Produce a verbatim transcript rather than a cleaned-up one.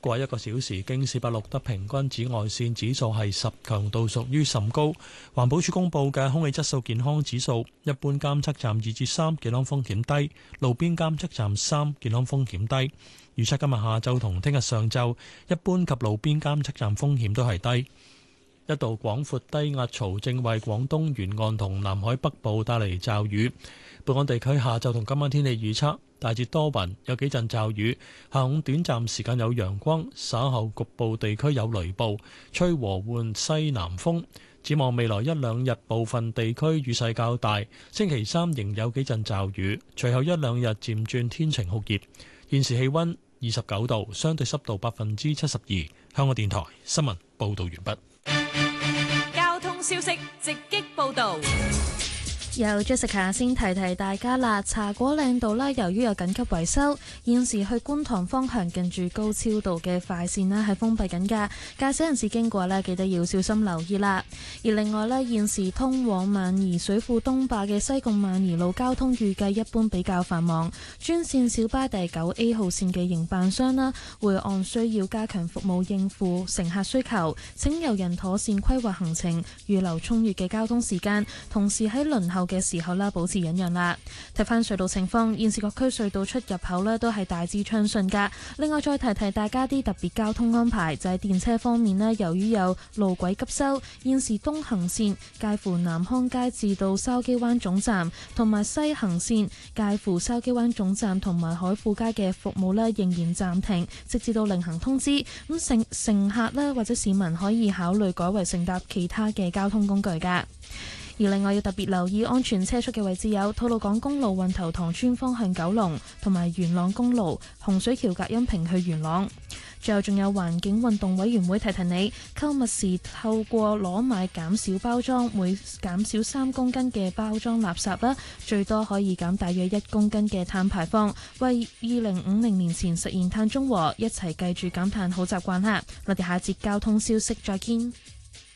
過一個小時，京士柏錄得平均紫外線指數係十，強度屬於甚高。環保署公布嘅空氣質素健康指數，一般監測站二至三，健康風險低；路邊監測站三，健康風險低。預測今日下晝同聽日上晝，一般及路邊監測站風險都係低。一道廣闊低壓槽正為廣東沿岸同南海北部帶嚟驟雨。本港地區下晝同今晚天氣預測，大致多雲，有幾陣驟雨，下午短暫時間有陽光，稍後局部地區有雷暴，吹和緩西南風。展望未來一兩日，部分地區雨勢較大，星期三仍有幾陣驟雨，隨後一兩日漸轉天晴酷熱。現時氣溫二十九度，相對濕度百分之七十二。香港電台新聞報道完畢。 交通消息直擊報道。 由 Jessica 先提提大家啦，茶果嶺道啦，由於有緊急維修，現時去觀塘方向近住高超道嘅快線啦係封閉緊㗎，駕駛人士經過呢，記得要小心留意啦。而另外呢，現時通往萬宜水庫東壩嘅西貢萬宜路交通預計一般比較繁忙，專線小巴第九 A 號線嘅營辦商啦，會按需要加強服務應付乘客需求，請由人妥善規劃行程，預留充裕嘅交通時間，同時喺輪候嘅時候啦，保持忍讓啦。睇翻隧道情況，現時各區隧道出入口呢都係大致暢順噶。另外再提提大家啲特別交通安排，就係電車方面呢，由於有路軌急修，現時東行線介乎南康街至到筲箕灣總站，同埋西行線介乎筲箕灣總站同埋海富街嘅服務呢仍然暫停，直至到另行通知。咁乘乘客呢或者市民可以考慮改為乘搭其他嘅交通工具噶。而另外要特別留意安全車速嘅位置有吐露港公路運頭塘村方向九龍，同埋元朗公路洪水橋隔音屏去元朗。最後仲有環境運動委員會提提你，購物時透過攞買減少包裝，每減少三公斤嘅包裝垃圾啦，最多可以減大約一公斤嘅碳排放，為二零五零年前實現碳中和，一齊繼續減碳好習慣哈。我哋下節交通消息再見。